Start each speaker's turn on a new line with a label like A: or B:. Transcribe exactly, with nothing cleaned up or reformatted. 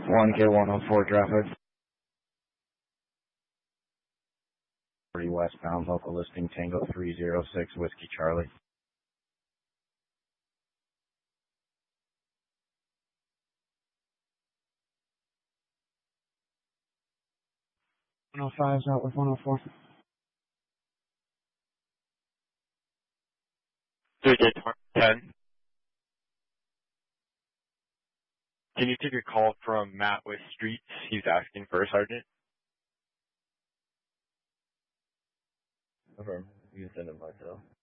A: one K one oh four traffic. three westbound, local listing Tango three zero six Whiskey Charlie.
B: one oh five is out with one oh four.
C: three J ten. Can you take a call from Matt with Streets? He's asking for a sergeant.
A: Confirm. You can send him myself.